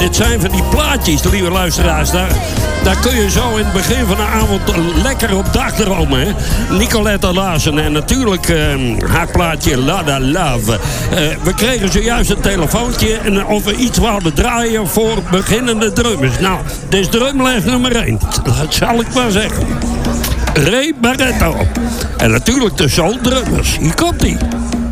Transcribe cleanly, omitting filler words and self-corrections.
dit zijn van die plaatjes, lieve luisteraars. Daar kun je zo in het begin van de avond lekker op dagdromen. Hè? Nicoletta Larsen en natuurlijk haar plaatje Lada Love. We kregen zojuist een telefoontje en of we iets wilden draaien voor beginnende drummers. Nou, dit is drumles nummer 1. Dat zal ik maar zeggen. Ray Barretto. En natuurlijk de Soul Drummers. Hier komt-ie.